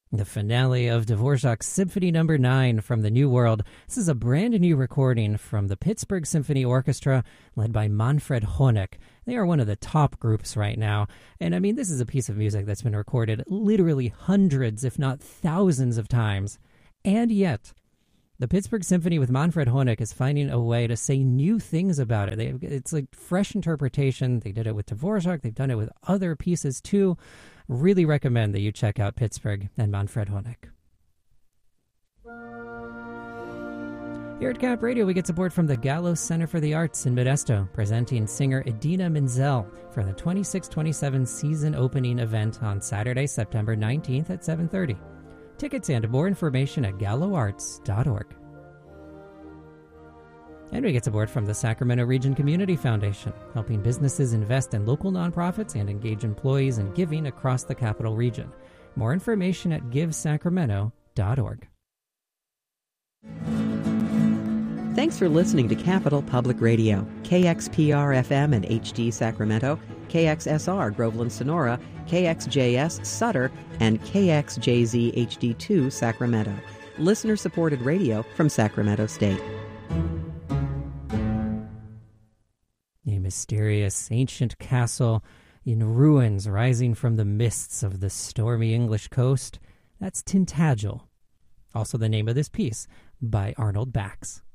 The finale of Dvorak's Symphony No. 9 from the New World. This is a brand new recording from the Pittsburgh Symphony Orchestra, led by Manfred Honeck. They are one of the top groups right now. And I mean, this is a piece of music that's been recorded literally hundreds, if not thousands of times. And yet, the Pittsburgh Symphony with Manfred Honeck is finding a way to say new things about it. It's like fresh interpretation. They did it with Dvorak. They've done it with other pieces too. Really recommend that you check out Pittsburgh and Manfred Honeck. Here at Cap Radio, we get support from the Gallo Center for the Arts in Modesto, presenting singer Idina Menzel for the 26-27 season opening event on Saturday, September 19th at 7:30. Tickets and more information at galloarts.org. And we get support from the Sacramento Region Community Foundation, helping businesses invest in local nonprofits and engage employees in giving across the Capital Region. More information at givesacramento.org. Thanks for listening to Capital Public Radio, KXPR-FM and HD Sacramento, KXSR Groveland Sonora, KXJS Sutter, and KXJZ HD2 Sacramento. Listener-supported radio from Sacramento State. A mysterious ancient castle in ruins rising from the mists of the stormy English coast. That's Tintagel. Also the name of this piece by Arnold Bax.